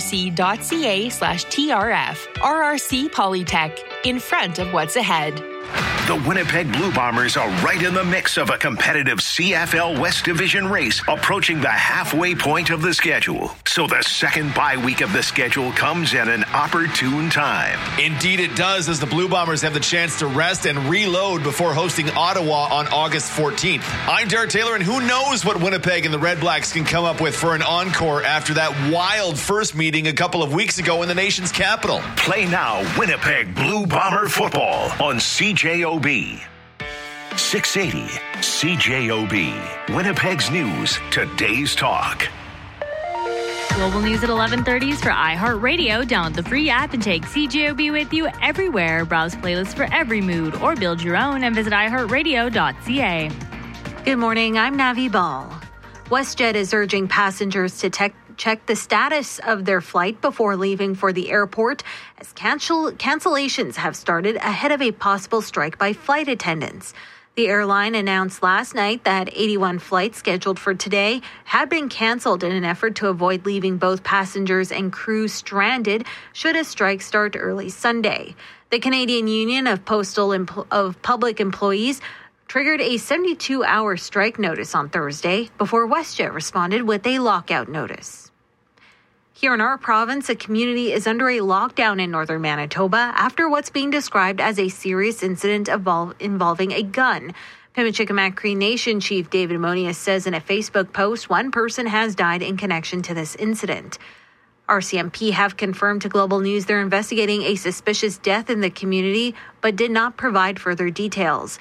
rrc.ca/TRF. RRC Polytech. In front of what's ahead.
The Winnipeg Blue Bombers are right in the mix of a competitive CFL West Division race approaching the halfway point of the schedule. So the second bye week of the schedule comes at an opportune time.
Indeed it does, as the Blue Bombers have the chance to rest and reload before hosting Ottawa on August 14th. I'm Derek Taylor, and who knows what Winnipeg and the Red Blacks can come up with for an encore after that wild first meeting a couple of weeks ago in the nation's capital.
Play now Winnipeg Blue Bomber football on CJOB. 680 CJOB. Winnipeg's news, today's talk.
Global news at 11:30s for iHeartRadio. Download the free app and take CJOB with you everywhere. Browse playlists for every mood or build your own and visit iHeartRadio.ca.
Good morning, I'm Navi Ball. WestJet is urging passengers to check the status of their flight before leaving for the airport, as cancellations have started ahead of a possible strike by flight attendants. The airline announced last night that 81 flights scheduled for today had been canceled in an effort to avoid leaving both passengers and crew stranded should a strike start early Sunday. The Canadian Union of Public Employees triggered a 72-hour strike notice on Thursday before WestJet responded with a lockout notice. Here in our province, a community is under a lockdown in northern Manitoba after what's being described as a serious incident involving a gun. Pimicikamak Cree Nation Chief David Monius says in a Facebook post, one person has died in connection to this incident. RCMP have confirmed to Global News they're investigating a suspicious death in the community, but did not provide further details.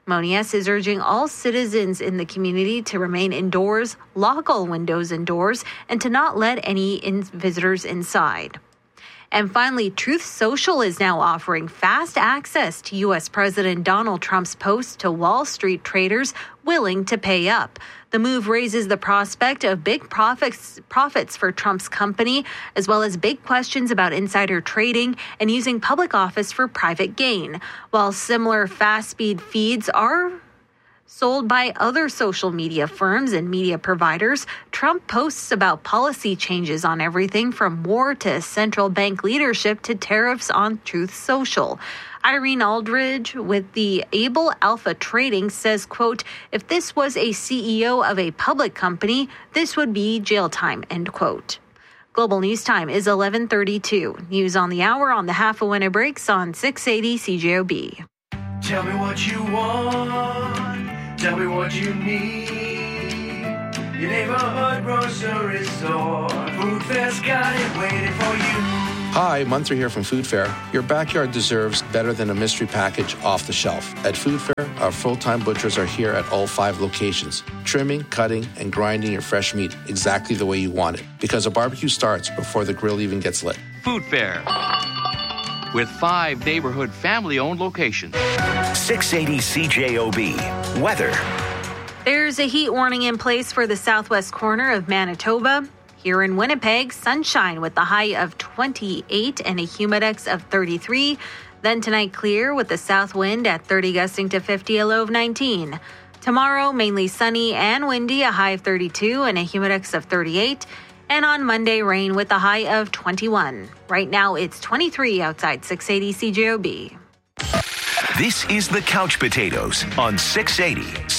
Monies is urging all citizens in the community to remain indoors, lock all windows and doors, and to not let any visitors inside. And finally, Truth Social is now offering fast access to U.S. President Donald Trump's posts to Wall Street traders willing to pay up. The move raises the prospect of big profits for Trump's company, as well as big questions about insider trading and using public office for private gain. While similar fast-speed feeds are sold by other social media firms and media providers, Trump posts about policy changes on everything from war to central bank leadership to tariffs on Truth Social. Irene Aldridge with the Able Alpha Trading says, quote, if this was a CEO of a public company, this would be jail time, end quote. Global News Time is 11:32. News on the hour on the half a when it breaks on 680 CJOB.
Tell me what you want. Tell me what you need. Your neighborhood grocery store. Food Fair's got it waiting for you.
Hi, Munther here from Food Fair. Your backyard deserves better than a mystery package off the shelf. At Food Fair, our full-time butchers are here at all 5 locations, trimming, cutting, and grinding your fresh meat exactly the way you want it. Because a barbecue starts before the grill even gets lit.
Food Fair, with 5 neighborhood family-owned locations.
680 CJOB. Weather.
There's a heat warning in place for the southwest corner of Manitoba. Here in Winnipeg, sunshine with the high of 28 and a humidex of 33. Then tonight, clear with the south wind at 30 gusting to 50, a low of 19. Tomorrow, mainly sunny and windy, a high of 32 and a humidex of 38. And on Monday, rain with a high of 21. Right now, it's 23 outside 680 CJOB.
This is the Couch Potatoes on 680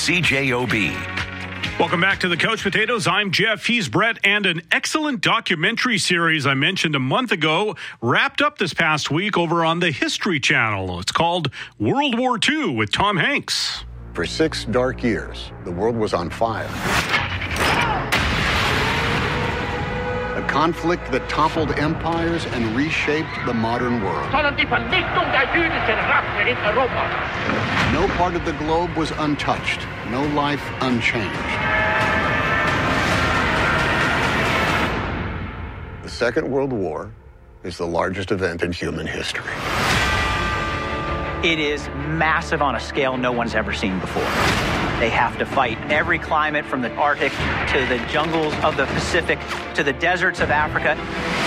CJOB.
Welcome back to the Couch Potatoes. I'm Jeff, he's Brett, and an excellent documentary series I mentioned a month ago wrapped up this past week over on the History Channel. It's called World War II with Tom Hanks.
For 6 dark years, the world was on fire. A conflict that toppled empires and reshaped the modern world. No part of the globe was untouched, no life unchanged. The Second World War is the largest event in human history.
It is massive on a scale no one's ever seen before. They have to fight every climate from the Arctic to the jungles of the Pacific to the deserts of Africa.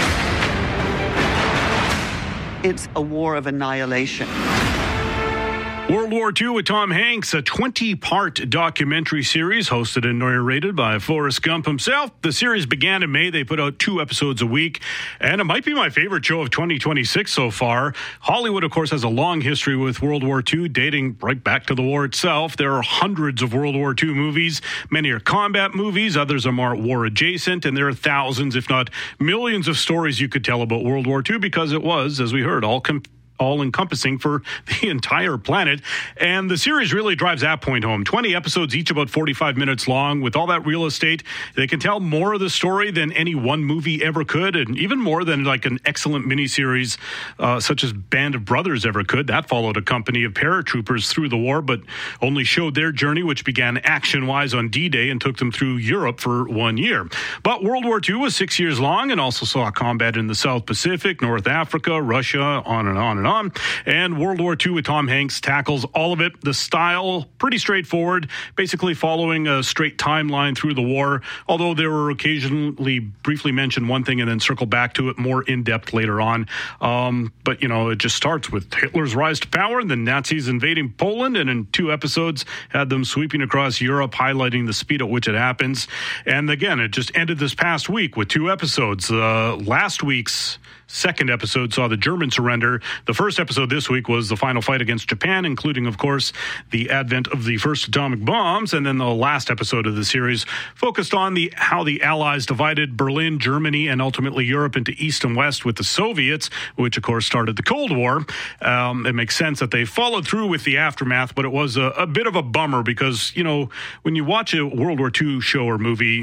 It's a war of annihilation.
World War II with Tom Hanks, a 20-part documentary series hosted and narrated by Forrest Gump himself. The series began in May. They put out 2 episodes a week, and it might be my favorite show of 2026 so far. Hollywood, of course, has a long history with World War II, dating right back to the war itself. There are hundreds of World War II movies. Many are combat movies. Others are more war-adjacent, and there are thousands, if not millions, of stories you could tell about World War II because it was, as we heard, all-encompassing for the entire planet. And the series really drives that point home. 20 episodes, each about 45 minutes long. With all that real estate, they can tell more of the story than any one movie ever could, and even more than like an excellent miniseries such as Band of Brothers ever could. That followed a company of paratroopers through the war, but only showed their journey, which began action-wise on D-Day and took them through Europe for 1 year. But World War II was 6 years long and also saw combat in the South Pacific, North Africa, Russia, on and on and on. And World War II with Tom Hanks tackles all of it. The style, pretty straightforward, basically following a straight timeline through the war, although there were occasionally briefly mention one thing and then circle back to it more in-depth later on. But, it just starts with Hitler's rise to power, and the Nazis invading Poland, and in 2 episodes had them sweeping across Europe, highlighting the speed at which it happens. And again, it just ended this past week with 2 episodes. Last week's second episode saw the German surrender. The first episode this week was the final fight against Japan, including, of course, the advent of the first atomic bombs. And then the last episode of the series focused on how the Allies divided Berlin, Germany, and ultimately Europe into East and West with the Soviets, which, of course, started the Cold War. It makes sense that they followed through with the aftermath, but it was a bit of a bummer because, when you watch a World War II show or movie,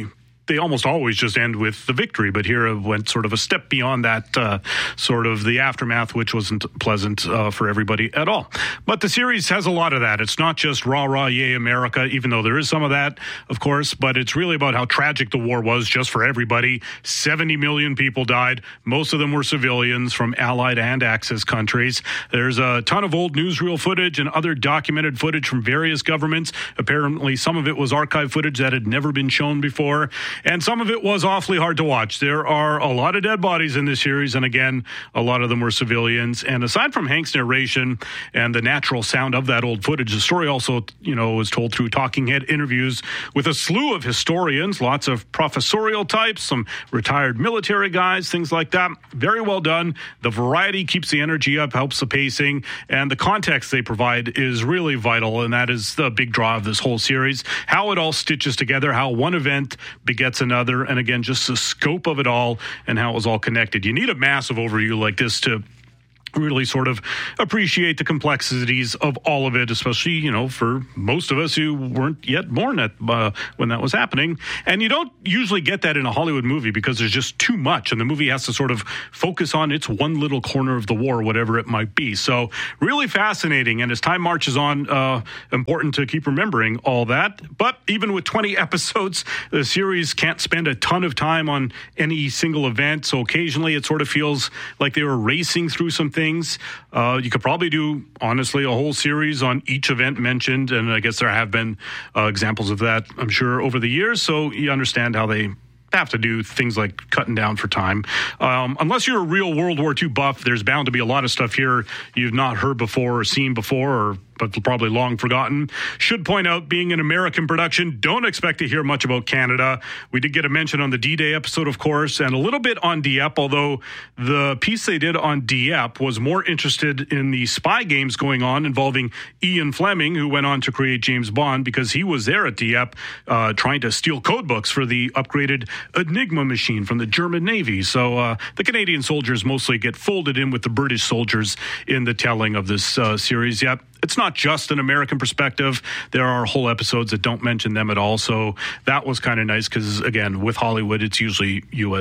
they almost always just end with the victory, but here it went sort of a step beyond that, sort of the aftermath, which wasn't pleasant for everybody at all. But the series has a lot of that. It's not just rah, rah, yay, America, even though there is some of that, of course, but it's really about how tragic the war was just for everybody. 70 million people died. Most of them were civilians from Allied and Axis countries. There's a ton of old newsreel footage and other documented footage from various governments. Apparently, some of it was archive footage that had never been shown before. And some of it was awfully hard to watch. There are a lot of dead bodies in this series, and again, a lot of them were civilians. And aside from Hank's narration and the natural sound of that old footage, the story also, was told through talking head interviews with a slew of historians, lots of professorial types, some retired military guys, things like that. Very well done. The variety keeps the energy up, helps the pacing, and the context they provide is really vital, and that is the big draw of this whole series. How it all stitches together, how one event begets another, and again, just the scope of it all and how it was all connected. You need a massive overview like this to really sort of appreciate the complexities of all of it, especially, for most of us who weren't yet born at when that was happening. And you don't usually get that in a Hollywood movie because there's just too much, and the movie has to sort of focus on its one little corner of the war, whatever it might be. So really fascinating, and as time marches on, important to keep remembering all that. But even with 20 episodes, the series can't spend a ton of time on any single event, so occasionally it sort of feels like they were racing through some things. You could probably do, honestly, a whole series on each event mentioned, and I guess there have been examples of that, I'm sure, over the years, so you understand how they have to do things like cutting down for time. Unless you're a real World War II buff, there's bound to be a lot of stuff here you've not heard before or seen before, but probably long forgotten. Should point out, being an American production, don't expect to hear much about Canada. We did get a mention on the D-Day episode, of course, and a little bit on Dieppe, although the piece they did on Dieppe was more interested in the spy games going on involving Ian Fleming, who went on to create James Bond, because he was there at Dieppe trying to steal code books for the upgraded Enigma machine from the German Navy. So the Canadian soldiers mostly get folded in with the British soldiers in the telling of this series. Yep. It's not just an American perspective. There are whole episodes that don't mention them at all. So that was kind of nice because, again, with Hollywood, it's usually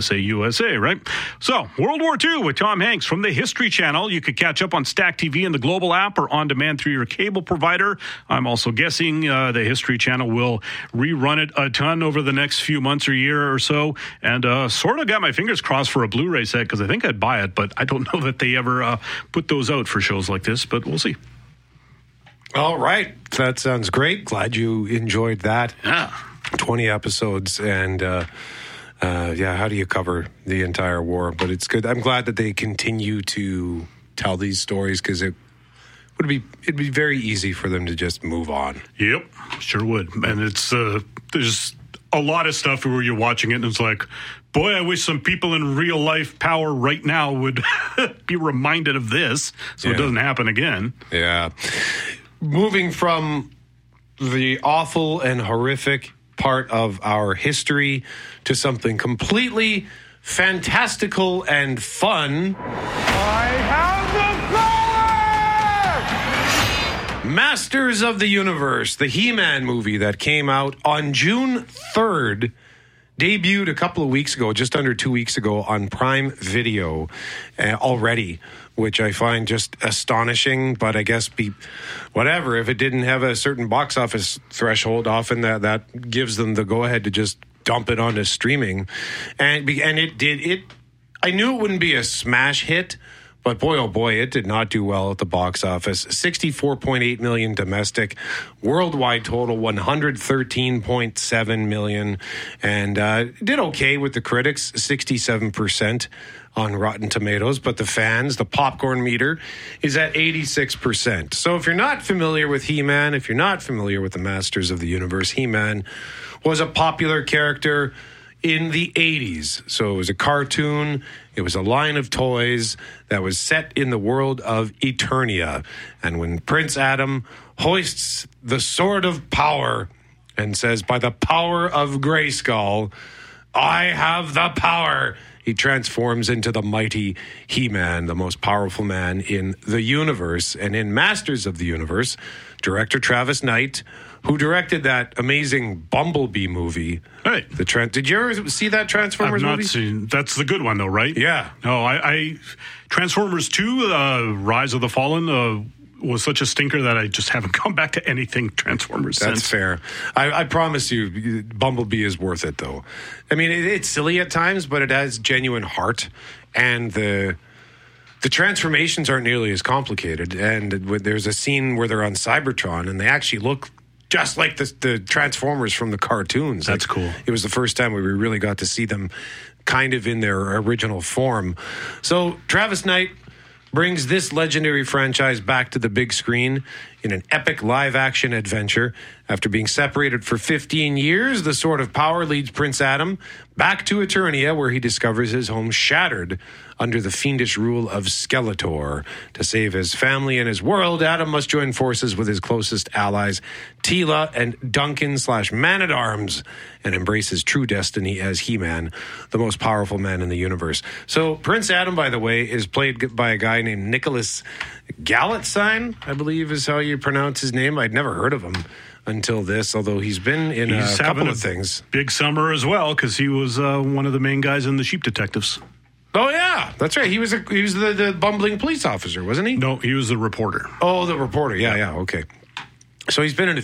USA, right? So World War II with Tom Hanks from the History Channel. You could catch up on Stack TV and the Global app or on demand through your cable provider. I'm also guessing the History Channel will rerun it a ton over the next few months or year or so. And sort of got my fingers crossed for a Blu-ray set because I think I'd buy it, but I don't know that they ever put those out for shows like this, but we'll see.
All right. That sounds great. Glad you enjoyed that.
Yeah.
20 episodes. And, how do you cover the entire war? But it's good. I'm glad that they continue to tell these stories because it'd be very easy for them to just move on.
Yep. Sure would. And it's, there's a lot of stuff where you're watching it and it's like, boy, I wish some people in real life power right now would be reminded of this so it doesn't happen again.
Yeah. Moving from the awful and horrific part of our history to something completely fantastical and fun.
I have the power!
Masters of the Universe, the He-Man movie that came out on June 3rd, debuted a couple of weeks ago, just under 2 weeks ago, on Prime Video already, which I find just astonishing, but I guess whatever. If it didn't have a certain box office threshold, often that gives them the go-ahead to just dump it onto streaming. And it did. I knew it wouldn't be a smash hit, but boy, oh boy, it did not do well at the box office. 64.8 million domestic, worldwide total 113.7 million, and did okay with the critics, 67% on Rotten Tomatoes, but the fans, the popcorn meter, is at 86%. So if you're not familiar with He-Man, if you're not familiar with the Masters of the Universe, He-Man was a popular character in the 80s. So it was a cartoon. It was a line of toys that was set in the world of Eternia. And when Prince Adam hoists the Sword of Power and says, by the power of Grayskull, I have the power, he transforms into the mighty He-Man, the most powerful man in the universe. And in Masters of the Universe, director Travis Knight, who directed that amazing Bumblebee movie.
Hey.
Did you ever see that Transformers
I've not
movie?
seen. That's the good one, though, right?
Yeah.
No, I Transformers 2, Rise of the Fallen, was such a stinker that I just haven't come back to anything Transformers since.
That's fair. I promise you, Bumblebee is worth it, though. I mean, it's silly at times, but it has genuine heart, and the transformations aren't nearly as complicated. And there's a scene where they're on Cybertron, and they actually look just like the Transformers from the cartoons.
That's cool.
It was the first time we really got to see them kind of in their original form. So Travis Knight brings this legendary franchise back to the big screen in an epic live-action adventure. After being separated for 15 years, the Sword of Power leads Prince Adam back to Eternia, where he discovers his home shattered under the fiendish rule of Skeletor. To save his family and his world, Adam must join forces with his closest allies, Teela and Duncan/Man-at-Arms, and embrace his true destiny as He-Man, the most powerful man in the universe. So Prince Adam, by the way, is played by a guy named Nicholas Galitzine, I believe is how you pronounce his name. I'd never heard of him until this, although he's been in a couple of things.
Big summer as well, because he was one of the main guys in the Sheep Detectives.
Oh, yeah. That's right. He was the bumbling police officer, wasn't he?
No, he was the reporter.
Oh, the reporter. Yeah, okay. So he's been in a